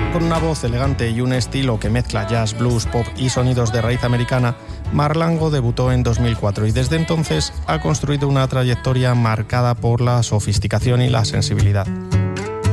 Con una voz elegante y un estilo que mezcla jazz, blues, pop y sonidos de raíz americana, Marlango debutó en 2004 y desde entonces ha construido una trayectoria marcada por la sofisticación y la sensibilidad.